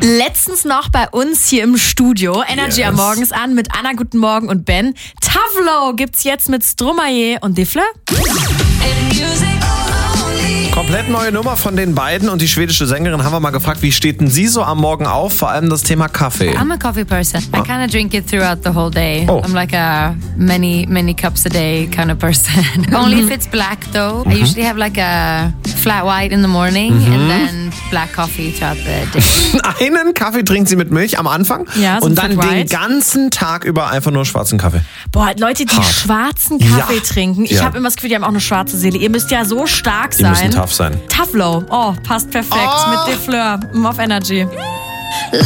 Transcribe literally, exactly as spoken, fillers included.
Letztens noch bei uns hier im Studio. Energy Yes. am Morgen ist an mit Anna, guten Morgen und Ben. Tavlo gibt's jetzt mit Stromae und Defle. Komplett neue Nummer von den beiden und die schwedische Sängerin haben wir mal gefragt, wie steht denn sie so am Morgen auf? Vor allem das Thema Kaffee. I'm a coffee person. I kind of drink it throughout the whole day. Oh. I'm like a many, many cups a day kind of person. Only if it's black though. I usually have like a flat white in the morning and then black coffee throughout the day. Einen Kaffee trinkt sie mit Milch am Anfang Ja, so und ein dann Flat den White. ganzen Tag über einfach nur schwarzen Kaffee. Boah, Leute, die Hart. schwarzen Kaffee Ja. trinken. Ich Ja. habe immer das Gefühl, die haben auch eine schwarze Seele. Ihr müsst ja so stark Die sein. müssen tough sein. Tavlo. Oh, passt perfekt Oh. mit Defle auf Energy.